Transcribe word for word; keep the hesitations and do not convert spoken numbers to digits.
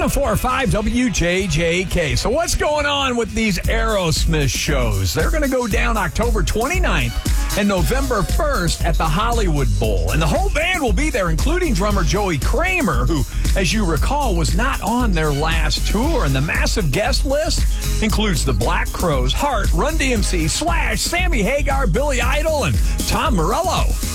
one oh four point five W J J K. So what's going on with these Aerosmith shows? They're going to go down October twenty-ninth and November first at the Hollywood Bowl. And the whole band will be there, including drummer Joey Kramer, who, as you recall, was not on their last tour. And the massive guest list includes the Black Crowes, Heart, Run D M C, Slash, Sammy Hagar, Billy Idol, and Tom Morello.